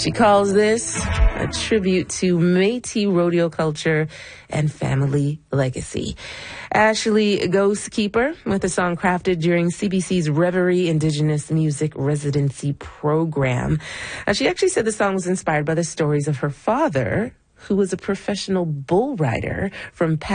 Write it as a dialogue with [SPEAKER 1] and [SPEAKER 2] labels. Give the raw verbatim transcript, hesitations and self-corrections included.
[SPEAKER 1] She calls this a tribute to Métis rodeo culture and family legacy. Ashley Ghostkeeper with a song crafted during C B C's Reverie Indigenous Music Residency Program. Uh, she actually said the song was inspired by the stories of her father, who was a professional bull rider from